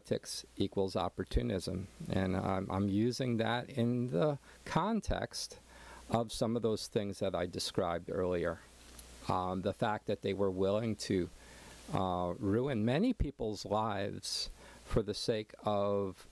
politics equals opportunism. And I'm using that in the context of some of those things that I described earlier. The fact that they were willing to ruin many people's lives for the sake of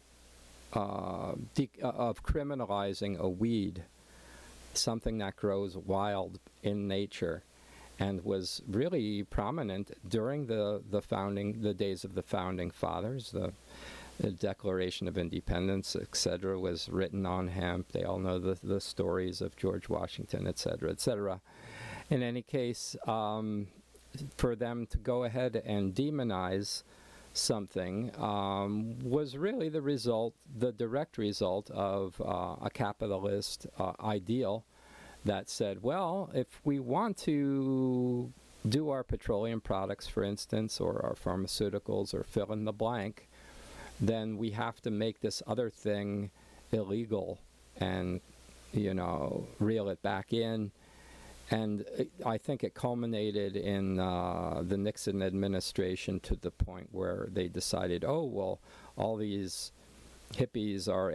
criminalizing a weed, something that grows wild in nature, and was really prominent during the days of the founding fathers. The Declaration of Independence, etc., was written on hemp. They all know the stories of George Washington, etc., etc. In any case, for them to go ahead and demonize something was really the direct result of a capitalist ideal that said, well, if we want to do our petroleum products, for instance, or our pharmaceuticals, or fill in the blank, then we have to make this other thing illegal and, reel it back in. And I think it culminated in the Nixon administration to the point where they decided, oh, well, all these hippies are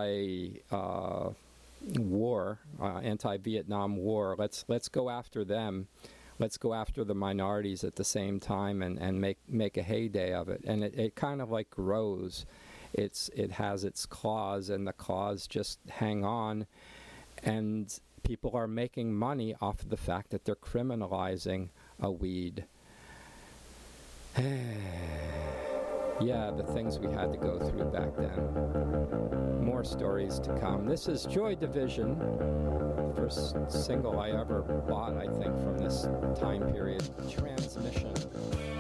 anti-war, anti-Vietnam War. Let's go after them. Let's go after the minorities at the same time and make a heyday of it. And it kind of like grows. It has its claws, and the claws just hang on. And people are making money off of the fact that they're criminalizing a weed. Yeah, the things we had to go through back then. More stories to come. This is Joy Division, the first single I ever bought, I think, from this time period. Transmission.